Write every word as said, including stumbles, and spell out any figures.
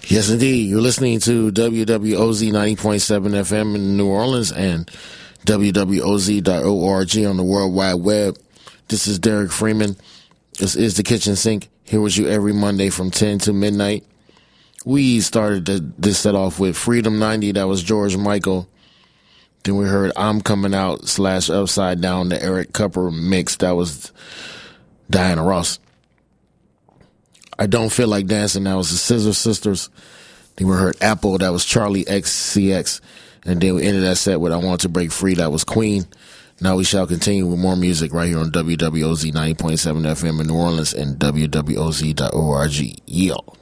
Yes, indeed. You're listening to W W O Z ninety point seven F M in New Orleans and W W O Z dot org on the World Wide Web. This is Derek Freeman. This is The Kitchen Sink. Here with you every Monday from ten to midnight. We started the, this set off with Freedom ninety. That was George Michael. Then we heard I'm Coming Out slash Upside Down, the Eric Cupper mix. That was Diana Ross. I Don't Feel Like Dancing. That was the Scissor Sisters. Then we heard Apple. That was Charlie X C X. And then we ended that set with I Want to Break Free. That was Queen. Now we shall continue with more music right here on W W O Z ninety point seven F M in New Orleans and W W O Z dot org. Yeah.